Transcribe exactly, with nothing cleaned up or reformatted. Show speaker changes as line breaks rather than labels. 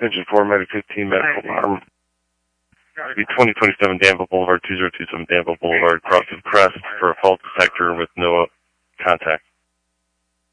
Engine four, Medic fifteen, medical alarm. Be twenty twenty-seven Danville Boulevard, two zero two seven Danville Boulevard, cross the crest for a fault detector with no contact.